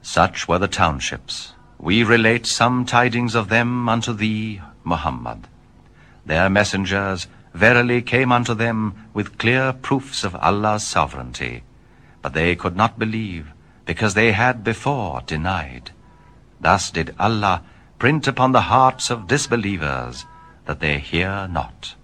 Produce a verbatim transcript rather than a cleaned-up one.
Such were the townships. We relate some tidings of them unto thee, Muhammad. Their messengers verily came unto them with clear proofs of Allah's sovereignty, but they could not believe, because they had before denied. Thus did Allah print upon the hearts of disbelievers that they hear not.